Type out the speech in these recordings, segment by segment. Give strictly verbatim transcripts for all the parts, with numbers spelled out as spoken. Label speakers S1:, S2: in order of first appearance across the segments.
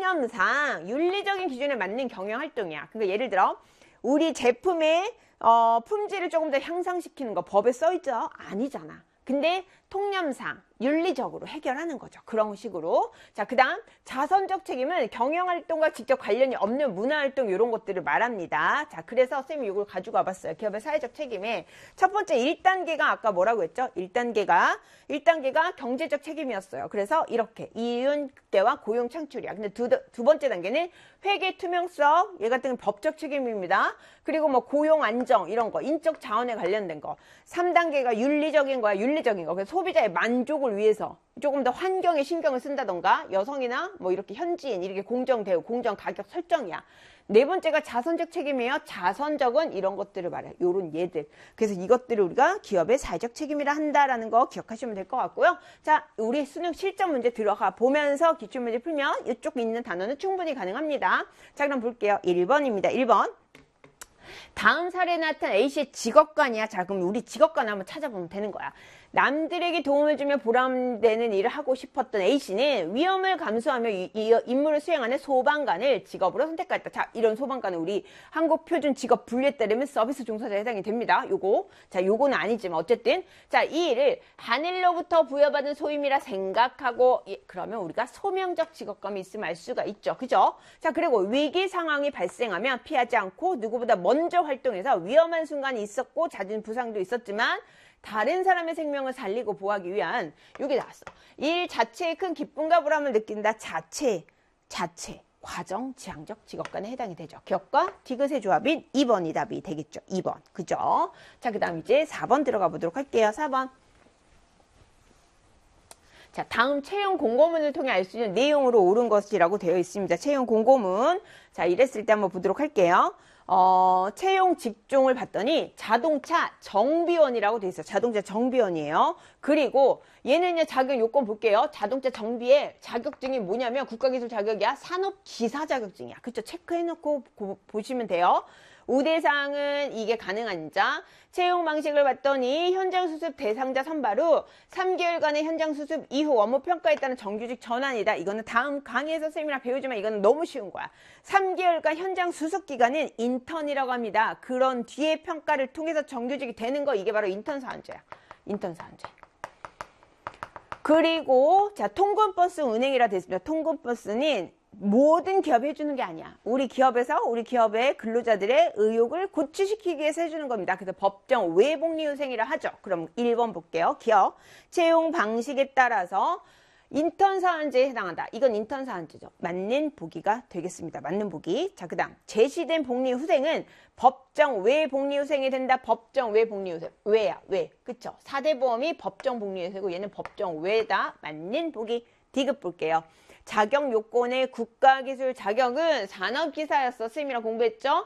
S1: 통념상 윤리적인 기준에 맞는 경영활동이야. 그러니까 예를 들어 우리 제품의 어, 품질을 조금 더 향상시키는 거 법에 써있죠? 아니잖아. 근데 통념상 윤리적으로 해결하는 거죠. 그런 식으로. 자, 그 다음 자선적 책임은 경영활동과 직접 관련이 없는 문화활동 이런 것들을 말합니다. 자, 그래서 쌤이 이걸 가지고 와봤어요. 기업의 사회적 책임에 첫 번째 일 단계가 아까 뭐라고 했죠? 일 단계가 일 단계가 경제적 책임이었어요. 그래서 이렇게 이윤 극대화 고용 창출이야. 근데 두, 두 번째 단계는 회계 투명성, 얘 같은 법적 책임입니다. 그리고 뭐 고용 안정 이런 거, 인적 자원에 관련된 거. 삼 단계가 윤리적인 거야. 윤리적인 거. 그래서 소비자의 만족을 위해서 조금 더 환경에 신경을 쓴다던가 여성이나 뭐 이렇게 현지인 이렇게 공정 대우, 공정 가격 설정이야. 네 번째가 자선적 책임이에요. 자선적은 이런 것들을 말해요. 요런 예들. 그래서 이것들을 우리가 기업의 사회적 책임이라 한다라는 거 기억하시면 될 것 같고요. 자, 우리 수능 실전 문제 들어가 보면서 기출문제 풀면 이쪽 있는 단어는 충분히 가능합니다. 자, 그럼 볼게요. 일 번입니다. 일 번. 다음 사례에 나타난 A씨의 직업관이야. 자, 그럼 우리 직업관 한번 찾아보면 되는 거야. 남들에게 도움을 주며 보람되는 일을 하고 싶었던 A씨는 위험을 감수하며 이, 이 임무를 수행하는 소방관을 직업으로 선택했다. 자, 이런 소방관은 우리 한국표준 직업 분류에 따르면 서비스 종사자에 해당이 됩니다. 요거. 자, 요거는 아니지만 어쨌든 자, 이 일을 하늘로부터 부여받은 소임이라 생각하고 예, 그러면 우리가 소명적 직업감이 있으면 알 수가 있죠. 그죠? 자, 그리고 위기 상황이 발생하면 피하지 않고 누구보다 먼저 활동해서 위험한 순간이 있었고 잦은 부상도 있었지만 다른 사람의 생명을 살리고 보호하기 위한 여기 나왔어. 일 자체에 큰 기쁨과 보람을 느낀다. 자체, 자체, 과정, 지향적 직업관에 해당이 되죠. 기업과 디귿의 조합인 이 번이 답이 되겠죠. 이 번. 그죠? 자, 그 다음 이제 사 번 들어가 보도록 할게요. 사 번. 자, 다음 채용 공고문을 통해 알 수 있는 내용으로 옳은 것이라고 되어 있습니다. 채용 공고문. 자, 이랬을 때 한번 보도록 할게요. 어, 채용 직종을 봤더니 자동차 정비원이라고 돼 있어요. 자동차 정비원이에요. 그리고 얘는요, 자격 요건 볼게요. 자동차 정비의 자격증이 뭐냐면 국가기술 자격이야. 산업기사 자격증이야. 그쵸? 체크해놓고 고, 보시면 돼요. 우대사항은 이게 가능한 자. 채용 방식을 봤더니 현장 수습 대상자 선발 후 삼 개월간의 현장 수습 이후 업무 평가에 따른 정규직 전환이다. 이거는 다음 강의에서 선생님이랑 배우지만 이거는 너무 쉬운 거야. 삼 개월간 현장 수습 기간은 인턴이라고 합니다. 그런 뒤에 평가를 통해서 정규직이 되는 거 이게 바로 인턴 사원제야. 인턴 사원제. 그리고 자, 통근버스 운행이라 되어 있습니다. 통근버스는 모든 기업이 해주는 게 아니야. 우리 기업에서 우리 기업의 근로자들의 의욕을 고취시키기 위해서 해주는 겁니다. 그래서 법정 외복리후생이라 하죠. 그럼 일 번 볼게요. 기업 채용 방식에 따라서 인턴 사원제에 해당한다. 이건 인턴 사원제죠. 맞는 보기가 되겠습니다. 맞는 보기. 자, 그 다음 제시된 복리후생은 법정 외복리후생이 된다. 법정 외복리후생. 외야. 외. 그쵸? 사 대 보험이 법정 복리후생이고 얘는 법정 외다. 맞는 보기. 디귿 볼게요. 자격 요건의 국가기술 자격은 산업기사였어. 쌤이랑 공부했죠?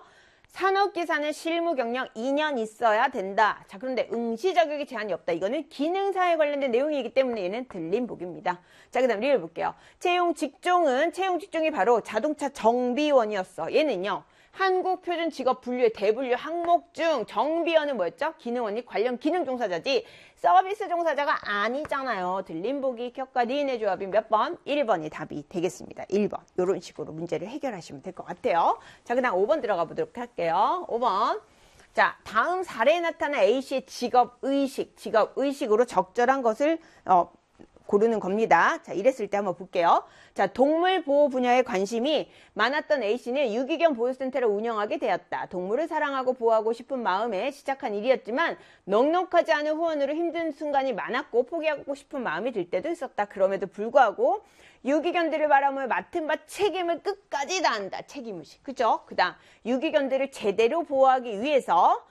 S1: 산업기사는 실무 경력 이 년 있어야 된다. 자, 그런데 응시 자격이 제한이 없다. 이거는 기능사에 관련된 내용이기 때문에 얘는 틀린 보기입니다. 자, 그 다음 리를 볼게요. 채용 직종은 채용 직종이 바로 자동차 정비원이었어. 얘는요. 한국표준직업 분류의 대분류 항목 중 정비원은 뭐였죠? 기능원이 관련 기능 종사자지 서비스 종사자가 아니잖아요. 들린 보기 격과 니은의 조합이 몇 번? 일 번이 답이 되겠습니다. 일 번. 이런 식으로 문제를 해결하시면 될 것 같아요. 자, 그 다음 오 번 들어가 보도록 할게요. 오 번. 자, 다음 사례에 나타난 A씨의 직업의식, 직업의식으로 적절한 것을 어, 고르는 겁니다. 자, 이랬을 때 한번 볼게요. 자, 동물 보호 분야에 관심이 많았던 A씨는 유기견 보호센터를 운영하게 되었다. 동물을 사랑하고 보호하고 싶은 마음에 시작한 일이었지만 넉넉하지 않은 후원으로 힘든 순간이 많았고 포기하고 싶은 마음이 들 때도 있었다. 그럼에도 불구하고 유기견들을 바라보며 맡은 바 책임을 끝까지 다한다. 책임의식. 그죠? 그 다음 유기견들을 제대로 보호하기 위해서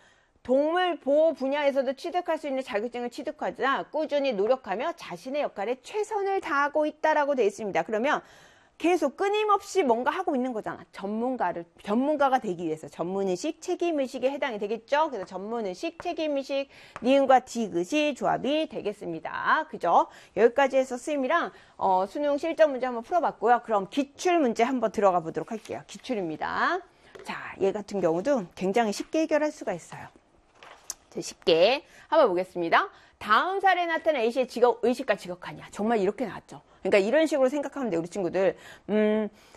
S1: 동물 보호 분야에서도 취득할 수 있는 자격증을 취득하자 꾸준히 노력하며 자신의 역할에 최선을 다하고 있다라고 되어 있습니다. 그러면 계속 끊임없이 뭔가 하고 있는 거잖아. 전문가를, 전문가가 되기 위해서 전문의식, 책임의식에 해당이 되겠죠? 그래서 전문의식, 책임의식, 니은과 디귿이 조합이 되겠습니다. 그죠? 여기까지 해서 쌤이랑 어, 수능 실전 문제 한번 풀어봤고요. 그럼 기출 문제 한번 들어가 보도록 할게요. 기출입니다. 자, 얘 같은 경우도 굉장히 쉽게 해결할 수가 있어요. 쉽게 한번 보겠습니다. 다음 사례에 나타난 A씨의 직업 의식과 직업관이야. 정말 이렇게 나왔죠. 그러니까 이런 식으로 생각하면 돼, 우리 친구들. 음,